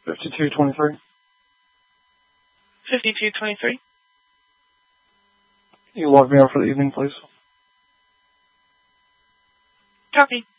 5223. 5223. You log me out for the evening, please. Copy.